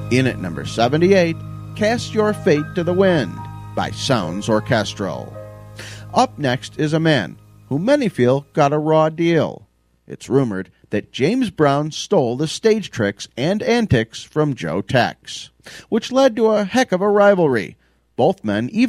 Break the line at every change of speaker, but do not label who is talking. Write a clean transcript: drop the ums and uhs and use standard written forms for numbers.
In at number 78, Cast Your Fate to the Wind by Sounds Orchestral. Up next is a man who many feel got a raw deal. It's rumored that James Brown stole the stage tricks and antics from Joe Tex, which led to a heck of a rivalry. Both men even